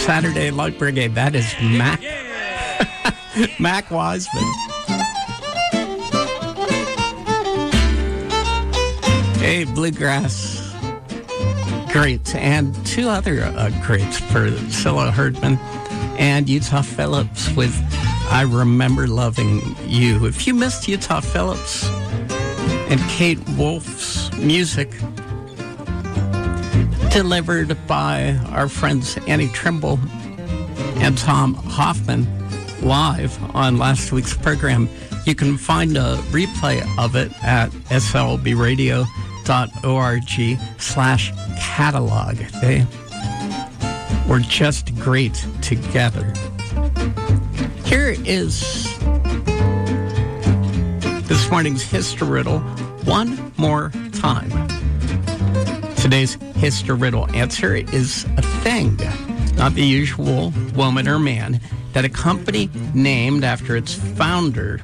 Saturday Light Brigade. That is Mac. Mac Wiseman. Hey, Bluegrass greats, and two other greats for Cilla Herdman and Utah Phillips with I Remember Loving You. If you missed Utah Phillips and Kate Wolf's music, delivered by our friends Annie Trimble and Tom Hoffman live on last week's program, you can find a replay of it at slbradio.org/catalog. They were just great together. Here is this morning's History Riddle one more time. Today's History Riddle answer is a thing, not the usual woman or man, that a company named after its founder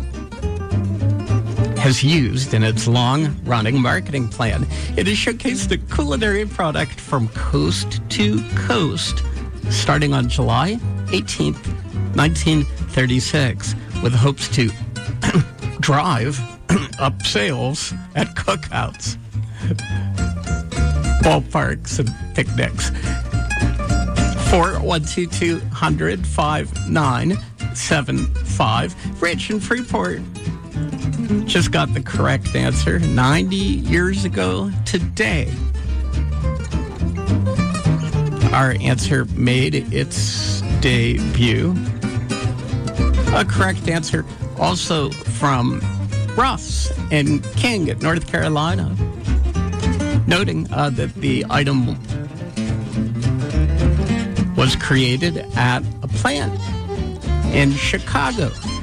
has used in its long-running marketing plan. It has showcased a culinary product from coast to coast, starting on July 18th, 1936, with hopes to drive up sales at cookouts, ballparks, and picnics. 412-200-5975. Rich in Freeport just got the correct answer 90 years ago today. Our answer made its debut. A correct answer also from Ross and King at North Carolina, noting that the item was created at a plant in Chicago.